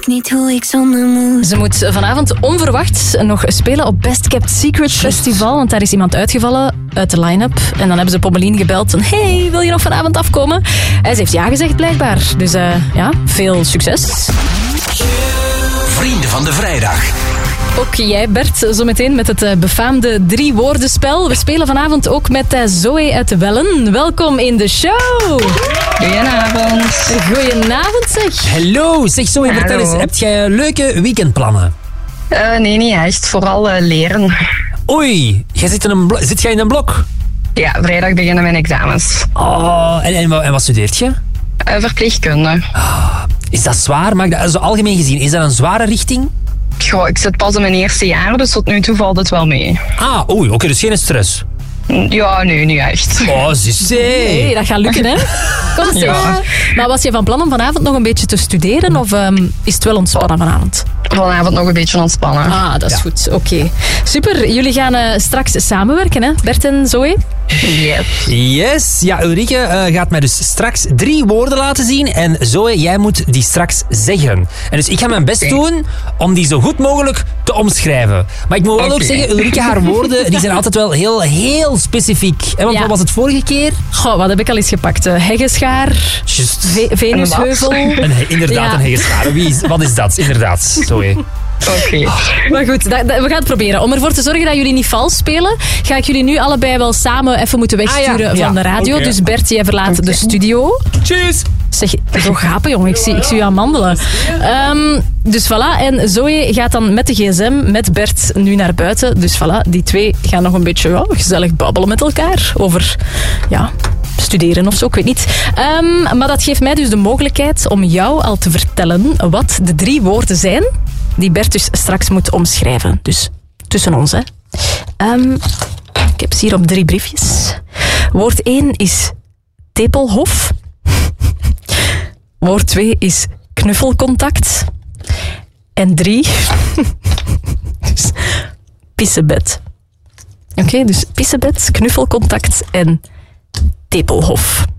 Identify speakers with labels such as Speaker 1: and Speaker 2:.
Speaker 1: ik niet hoe ik zonder moet.
Speaker 2: Ze moet vanavond onverwacht nog spelen op Best Kept Secret Festival, want daar is iemand uitgevallen uit de line-up. En dan hebben ze Pommelien gebeld van, hey, wil je nog vanavond afkomen? Ze heeft ja gezegd blijkbaar. Dus ja, veel succes.
Speaker 3: Vrienden van de vrijdag.
Speaker 2: Ook jij, Bert, zometeen met het befaamde 3-woordenspel. We spelen vanavond ook met Zoe uit de Wellen. Welkom in de show.
Speaker 4: Goedenavond.
Speaker 2: Goedenavond, zeg.
Speaker 5: Hallo, zeg Zoe, vertel eens, heb jij leuke weekendplannen?
Speaker 4: Nee, niet echt. Vooral leren.
Speaker 5: Oei, zit jij in een blok?
Speaker 4: Ja, vrijdag beginnen mijn examens.
Speaker 5: Oh, en wat studeert je?
Speaker 4: Verpleegkunde.
Speaker 5: Is dat zwaar? Maar zo algemeen gezien, is dat een zware richting?
Speaker 4: Goh, ik zit pas in mijn eerste jaar, dus tot nu toe valt het wel mee.
Speaker 5: Oké, dus geen stress.
Speaker 4: Ja, nee, niet echt.
Speaker 5: Oh, zissé.
Speaker 2: Hey, dat gaat lukken, hè? Kom,
Speaker 4: Ja.
Speaker 2: Maar was je van plan om vanavond nog een beetje te studeren of is het wel ontspannen vanavond?
Speaker 4: Vanavond nog een beetje ontspannen.
Speaker 2: Dat is goed. Oké. Super. Jullie gaan straks samenwerken, hè? Bert en Zoe?
Speaker 5: Yes. Ja, Ulrike gaat mij dus straks 3 woorden laten zien. En Zoe, jij moet die straks zeggen. En dus ik ga mijn best doen om die zo goed mogelijk te omschrijven. Maar ik moet wel ook zeggen, Ulrike, haar woorden die zijn altijd wel heel specifiek. Want wat was het vorige keer?
Speaker 2: Goh, wat heb ik al eens gepakt? Heggeschaar,
Speaker 5: Just.
Speaker 2: Venusheuvel.
Speaker 5: Inderdaad, een heggeschaar. Wat is dat? Inderdaad, Zoe.
Speaker 4: Oké.
Speaker 2: Maar goed, we gaan het proberen. Om ervoor te zorgen dat jullie niet vals spelen, ga ik jullie nu allebei wel samen even moeten wegsturen van de radio.
Speaker 5: Okay.
Speaker 2: Dus Bert, jij verlaat de studio.
Speaker 5: Tjus!
Speaker 2: Zeg, zo gapen, jongen. Ik zie je aan mandelen. Dus voilà. En Zoe gaat dan met de gsm, met Bert, nu naar buiten. Dus voilà, die twee gaan nog een beetje gezellig babbelen met elkaar. Over, studeren of zo, ik weet niet. Maar dat geeft mij dus de mogelijkheid om jou al te vertellen wat de 3 woorden zijn die Bert dus straks moet omschrijven. Dus tussen ons, hè. Ik heb ze hier op 3 briefjes. Woord 1 is tepelhof. Woord 2 is knuffelcontact. En 3 is pissebed. Oké, dus pissebed, knuffelcontact en tepelhof.